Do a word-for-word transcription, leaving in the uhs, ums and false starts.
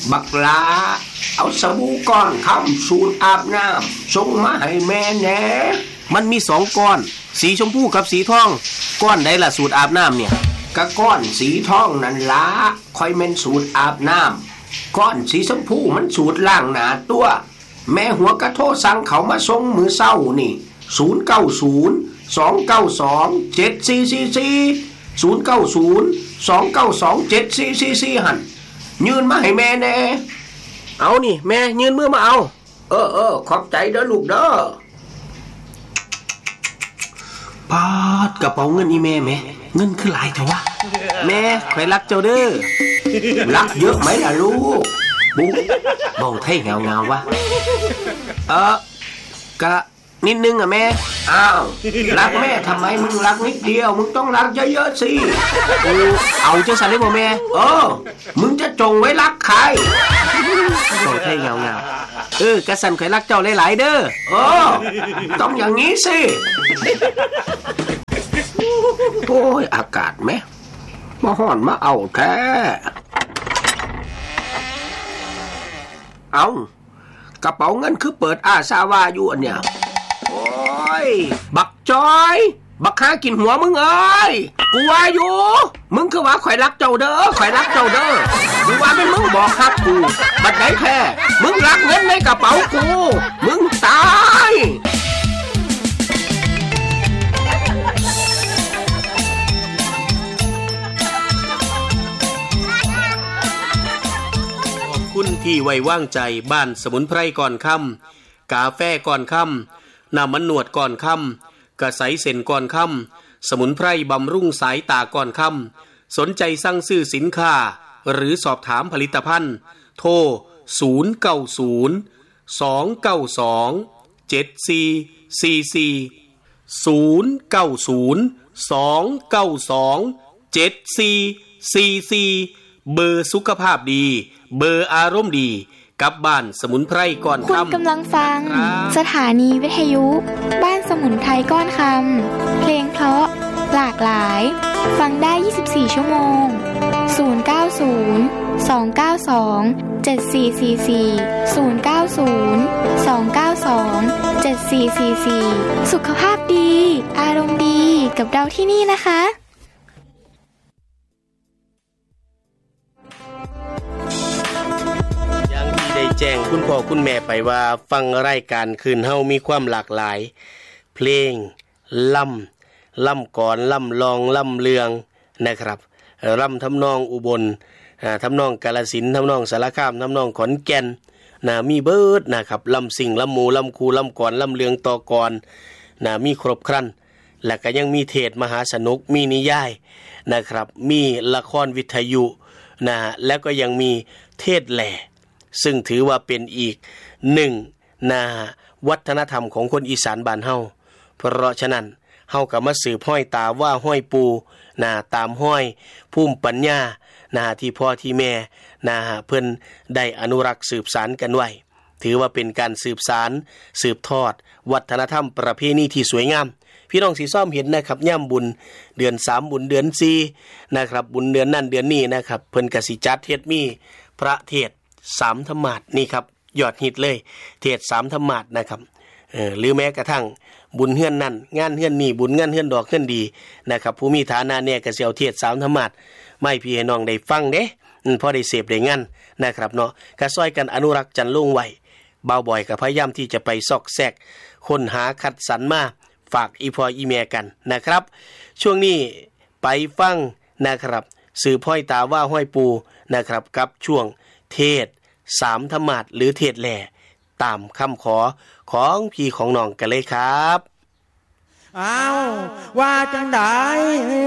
บักลาเอาสบู่ก้อนคำสูตรอาบน้ำส่งมาให้แม่แหน่มันมีสองก้อนสีชมพูกับสีทองก้อนใดล่ะสูตรอาบน้ำเนี่ยกะก้อนสีทองนั่นล่ะค่อยแม่นสูตรอาบน้ำก้อนสีชมพูมันสูตรล้างหน้าตัวแม่หัวกะโทรสั่งเขามาส่งมื้อเช้านี่ศูนย์ เก้า ศูนย์ สอง เก้า สอง เจ็ด สี่ สี่ สี่ ศูนย์ เก้า ศูนย์ สอง เก้า สอง เจ็ด สี่ สี่ สี่หั่นยืนมาให้แม่แน่เอานี่แม่ยืนมือมาเอาเออเออขอบใจเด้อลูกเด้อปาดกระเป๋าเงินอีแม่แม่เงินคือหลายเถอะวะแม่ข่อยรักเจ้าเด้อรักเยอะไหมล่ะลูกบุ๊เบาไทยเงาเงาวะเออกะนิดนึงอ่ะแม่อ้าวรักแม่ทำไมมึงรักนิดเดียวมึงต้องรักเยอะๆสิกูเอาเจ้าสันได้บ่แม่เออมึงจะจงไว้รักใครเบาไทยเงาเงาเออกะสันข่อยรักเจ้าหลายๆเด้อเออต้องอย่างนี้สิโอ้ยอากาศแม่มาห่อนมาเอาแท้เอากระเป๋าเงินคือเปิดอาซาวาอยู่อันเนี่ยโอ้ยบักจอยบักหากินหัวมึงเอ้ยกูว่าอยู่มึงคือว่าข่อยรักเจ้าเด้อข่อยรักเจ้าเด้อกูว่าเป็นมึงบอกฮักกูบัดไหนแท้มึงรักเงินในกระเป๋ากูมึงตายคุณที่ไว้วางใจบ้านสมุนไพรก่อนค่ำกาแฟก่อนค่ำน้ำมันนวดก่อนค่ำกระใสเส้นก่อนค่ำสมุนไพรบำรุงสายตาก่อนค่ำสนใจสั่งซื้อสินค้าหรือสอบถามผลิตภัณฑ์โทรศูนย์ เก้า ศูนย์ สอง เก้า สอง เจ็ด สี่ สี่ สี่ ศูนย์ เก้า ศูนย์ สอง เก้า สอง เจ็ด สี่ สี่ สี่เบอร์สุขภาพดีเบอร์อารมณ์ดีกับบ้านสมุนไพรก่อนค่ำคุณกำลังฟังสถานีวิทยุบ้านสมุนไพรก้อนคำเพลงเพราะหลากหลายฟังได้ยี่สิบสี่ชั่วโมงศูนย์ เก้า ศูนย์ สอง เก้า สอง เจ็ด สี่ สี่ สี่ ศูนย์ เก้า ศูนย์ สอง เก้า สอง เจ็ด สี่ สี่ สี่สุขภาพดีอารมณ์ดีกับเราที่นี่นะคะแจ้งคุณพ่อคุณแม่ไปว่าฟังรายการคืนเฮามีความหลากหลายเพลงล่ำล่ำก่อนล่ำลองล่ำเลืองนะครับล่ำทำนองอุบลทำนองกาฬสินธุ์ทำนองสารคามทำนองขอนแก่นนะมีเบิดนะครับล่ำสิ่งล่ำหมูล่ำคูล่ำก่อนล่ำเลืองต่อก่อนนะมีครบครันและก็ยังมีเทศมหาสนุกมีนิยายนะครับมีละครวิทยุนะแล้วก็ยังมีเทศแหล่ซึ่งถือว่าเป็นอีกหนึ่งนาวัฒนธรรมของคนอีสานบ้านเฮาเพราะฉะนั้นเฮาก็มาสืบห้อยตาว่าห้อยปูนาตามห้อยภูมิปัญญานาที่พ่อที่แม่นาเพิ่นได้อนุรักษ์สืบสานกันไว้ถือว่าเป็นการสืบสานสืบทอดวัฒนธรรมประเพณีที่สวยงามพี่น้องสิซ้อมเห็นนะครับย่ำบุญเดือนสามบุญเดือนสี่นะครับบุญเดือนนั่นเดือนนี้นะครับเพิ่นก็สิจัดเทศมีพระเทศสามธรรมาสน์นี่ครับยอดฮิตเลยเทศสามธรรมาสน์นะครับเออหรือแม้กระทั่งบุญเฮือนนั่นงานเฮือนนี่บุญงานเฮือนดอกเฮือนดีนะครับผู้มีฐานะเนี่ยก็สิเอาเทศสามธรรมาสน์ไม่พี่ให้น้องได้ฟังเด้พอได้เสพได้งานนะครับเนาะก็ซอยกันอนุรักษ์จันลงไว้เบาบ่อยก็พยายามที่จะไปซอกแซกค้นหาคัดสรรมาฝากอีพออีแม่กันนะครับช่วงนี้ไปฟังนะครับสื่อห้อยตาว่าห้อยปูนะครับกับช่วงเทศสามธรรมาสน์หรือเทศแหล่ตามคำขอของพี่ของน้องกันเลยครับอ้าวว่าจังได๋